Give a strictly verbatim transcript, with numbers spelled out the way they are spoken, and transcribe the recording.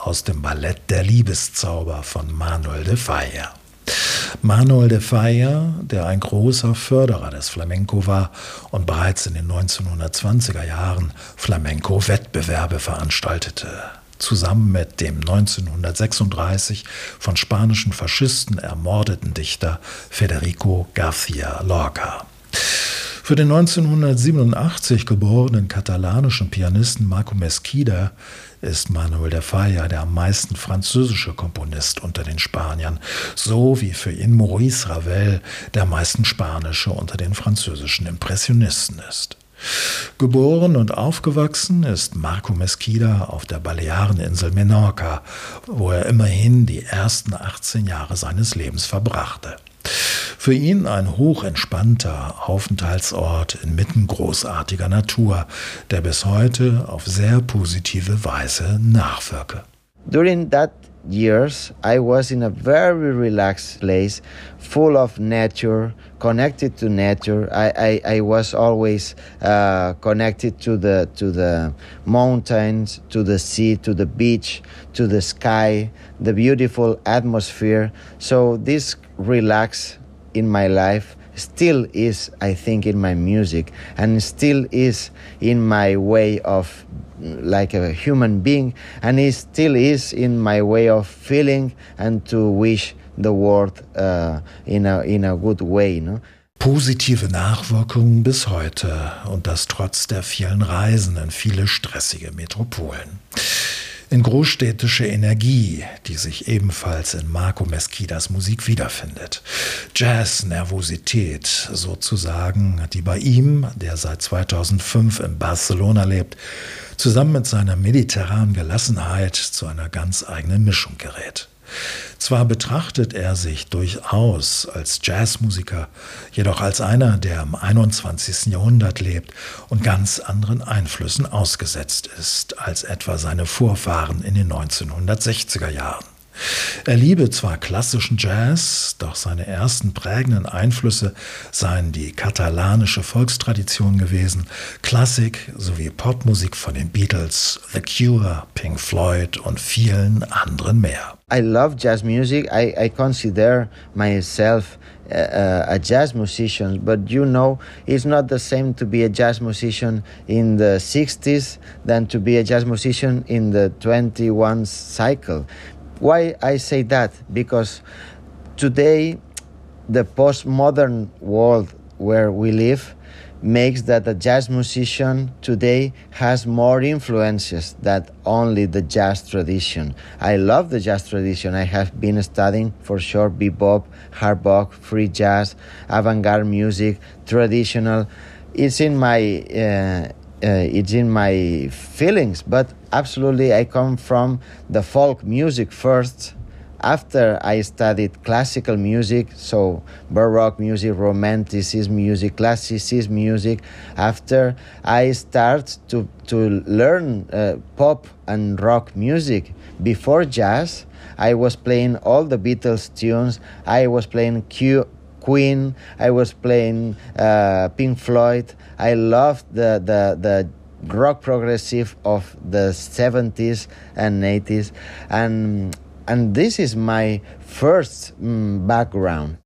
aus dem Ballett Der Liebeszauber von Manuel de Falla. Manuel de Falla, der ein großer Förderer des Flamenco war und bereits in den neunzehnhundertzwanziger Jahren Flamenco-Wettbewerbe veranstaltete, zusammen mit dem neunzehnhundertsechsunddreißig von spanischen Faschisten ermordeten Dichter Federico García Lorca. Für den neunzehnhundertsiebenundachtzig geborenen katalanischen Pianisten Marco Mesquida ist Manuel de Falla der am meisten französische Komponist unter den Spaniern, so wie für ihn Maurice Ravel der am meisten spanische unter den französischen Impressionisten ist. Geboren und aufgewachsen ist Marco Mesquida auf der Baleareninsel Menorca, wo er immerhin die ersten achtzehn Jahre seines Lebens verbrachte. Für ihn ein hochentspannter Aufenthaltsort inmitten großartiger Natur, der bis heute auf sehr positive Weise nachwirke. During that years, I was in a very relaxed place, full of nature, connected to nature. I, I, I was always uh, connected to the to the mountains, to the sea, to the beach, to the sky, the beautiful atmosphere. So this relax in my life still is, I think, in my music, and still is in my way of like a human being, and it still is in my way of feeling and to wish the world uh, in a in a good way, no? Positive Nachwirkungen bis heute, und das trotz der vielen Reisen in viele stressige Metropolen. In großstädtische Energie, die sich ebenfalls in Marco Mesquidas Musik wiederfindet. Jazz-Nervosität sozusagen, die bei ihm, der seit zweitausendfünf in Barcelona lebt, zusammen mit seiner mediterranen Gelassenheit zu einer ganz eigenen Mischung gerät. Zwar betrachtet er sich durchaus als Jazzmusiker, jedoch als einer, der im einundzwanzigsten Jahrhundert lebt und ganz anderen Einflüssen ausgesetzt ist als etwa seine Vorfahren in den neunzehnhundertsechziger Jahren. Er liebe zwar klassischen Jazz, doch seine ersten prägenden Einflüsse seien die katalanische Volkstradition gewesen, Klassik sowie Popmusik von den Beatles, The Cure, Pink Floyd und vielen anderen mehr. I love jazz music. I, I consider myself a, a jazz musician, but you know, it's not the same to be a jazz musician in the sixties than to be a jazz musician in the twenty-first cycle. Why I say that? Because today, the postmodern world where we live makes that a jazz musician today has more influences than only the jazz tradition. I love the jazz tradition. I have been studying for sure bebop, hard bop, free jazz, avant-garde music, traditional. It's in my uh, Uh, it's in my feelings, but absolutely I come from the folk music first. After I studied classical music, so Baroque music, Romanticism music, Classicism music, after I start to, to learn uh, pop and rock music. Before jazz, I was playing all the Beatles tunes, I was playing Q Queen, I was playing uh, Pink Floyd. I loved the, the, the rock progressive of the seventies and eighties. And, and this is my first um, background.